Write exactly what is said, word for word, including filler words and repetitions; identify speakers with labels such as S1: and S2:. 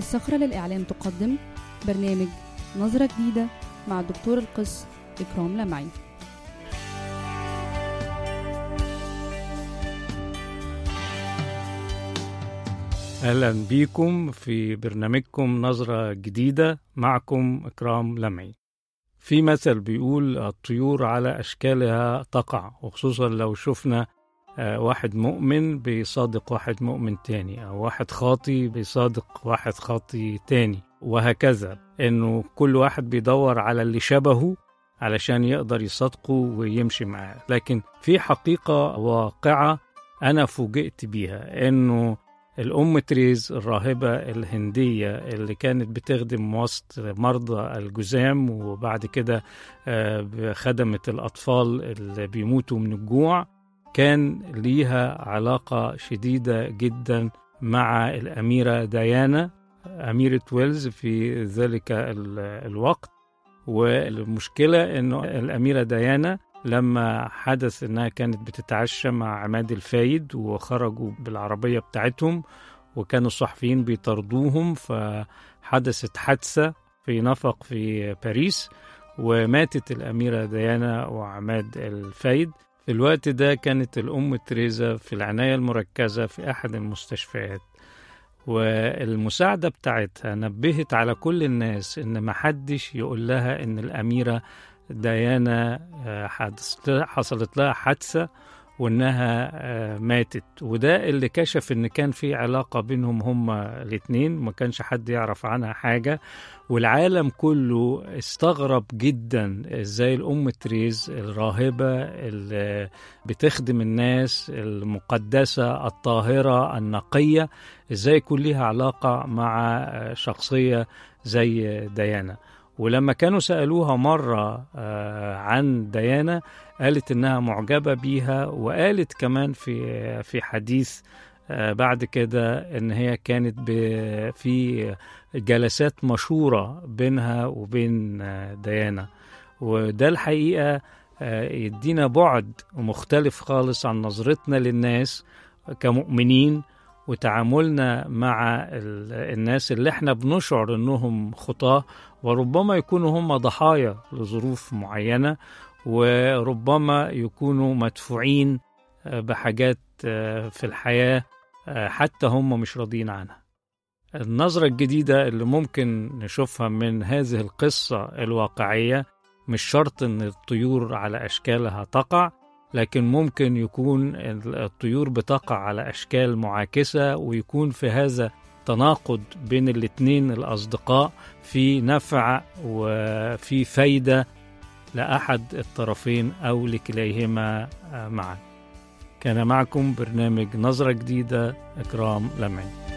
S1: الصخرة للإعلام تقدم برنامج نظرة جديدة مع الدكتور القس إكرام لمعي.
S2: أهلا بيكم في برنامجكم نظرة جديدة، معكم إكرام لمعي. في مثل بيقول الطيور على أشكالها تقع، وخصوصا لو شفنا واحد مؤمن بيصادق واحد مؤمن تاني، أو واحد خاطي بيصادق واحد خاطي تاني، وهكذا، إنه كل واحد بيدور على اللي شبهه علشان يقدر يصادقه ويمشي معاه. لكن في حقيقة واقعة أنا فوجئت بيها، إنه الأم تريز الراهبة الهندية اللي كانت بتخدم وسط مرضى الجذام، وبعد كده خدمت الأطفال اللي بيموتوا من الجوع، كان ليها علاقة شديدة جدا مع الأميرة ديانا أميرة ويلز في ذلك الوقت. والمشكلة إنه الأميرة ديانا لما حدث إنها كانت بتتعشى مع عماد الفايد وخرجوا بالعربية بتاعتهم، وكانوا الصحفيين بيطردوهم، فحدثت حادثة في نفق في باريس، وماتت الأميرة ديانا وعماد الفايد. في الوقت ده كانت الأم تريزا في العناية المركزة في أحد المستشفيات، والمساعدة بتاعتها نبهت على كل الناس إن محدش يقول لها إن الأميرة ديانا حصلت لها حادثة وإنها ماتت. وده اللي كشف إن كان في علاقة بينهم هما الاتنين، ما كانش حد يعرف عنها حاجة، والعالم كله استغرب جدا إزاي الأم تريز الراهبة اللي بتخدم الناس المقدسة الطاهرة النقية، إزاي يكون ليها علاقة مع شخصية زي ديانا. ولما كانوا سألوها مرة عن ديانا قالت إنها معجبة بيها، وقالت كمان في في حديث بعد كده إن هي كانت في جلسات مشورة بينها وبين ديانا. وده الحقيقة يدينا بعد مختلف خالص عن نظرتنا للناس كمؤمنين، وتعاملنا مع الناس اللي احنا بنشعر انهم خطاة، وربما يكونوا هم ضحايا لظروف معينة، وربما يكونوا مدفوعين بحاجات في الحياة حتى هم مش راضين عنها. النظرة الجديدة اللي ممكن نشوفها من هذه القصة الواقعية، مش شرط ان الطيور على أشكالها تقع، لكن ممكن يكون الطيور بتقع على أشكال معاكسة، ويكون في هذا تناقض بين الاتنين الأصدقاء، في نفع وفي فايدة لأحد الطرفين أو لكليهما معا. كان معكم برنامج نظرة جديدة إكرام لمعي.